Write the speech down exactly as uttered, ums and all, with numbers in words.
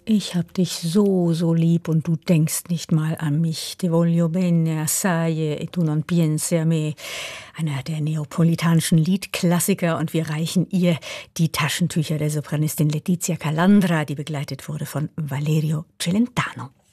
Ich hab dich so, so lieb und du denkst nicht mal an mich. Ti voglio bene assai e tu non piensi a me. Einer der neapolitanischen Liedklassiker, und wir reichen ihr die Taschentücher der Sopranistin Letizia Calandra, die begleitet wurde von Valerio Celentano.